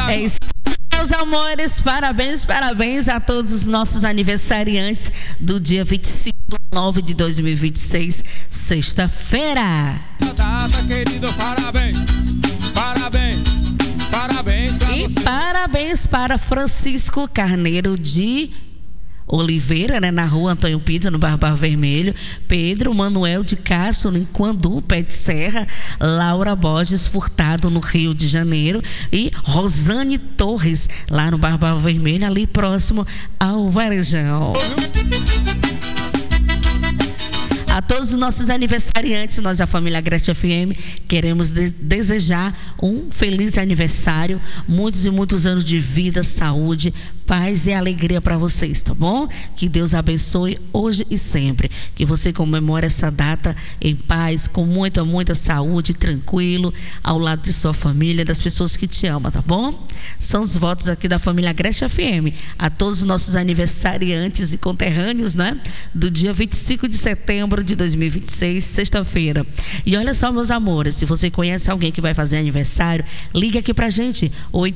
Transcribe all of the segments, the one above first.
É isso, meus amores, parabéns, parabéns a todos os nossos aniversariantes do dia 25 de 9 de 2026, sexta-feira. Data, querido, parabéns, parabéns, parabéns pra E você. parabéns para Francisco Carneiro de Oliveira, né, na rua Antônio Pita, no Barbar Vermelho. Pedro Manuel de Castro, no Enquandu, Pé de Serra. Laura Borges Furtado, no Rio de Janeiro. E Rosane Torres, lá no Barbar Vermelho, ali próximo ao Varejão. A todos os nossos aniversariantes, nós, a família Agreste FM, queremos desejar um feliz aniversário, muitos e muitos anos de vida, saúde, paz e alegria para vocês, tá bom? Que Deus abençoe hoje e sempre. Que você comemore essa data em paz, com muita, muita saúde, tranquilo, ao lado de sua família, das pessoas que te amam, tá bom? São os votos aqui da família Agreste FM. A todos os nossos aniversariantes e conterrâneos, né? Do dia 25 de setembro de 2026, sexta-feira. E olha só, meus amores, se você conhece alguém que vai fazer aniversário, liga aqui pra gente,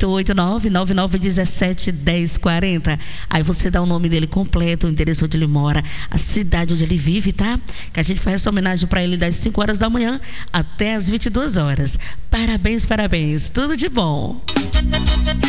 889-9917-1040. Aí você dá o nome dele completo, o endereço onde ele mora, a cidade onde ele vive, tá? Que a gente faz essa homenagem pra ele das 5 horas da manhã até as 22 horas. Parabéns, parabéns, tudo de bom.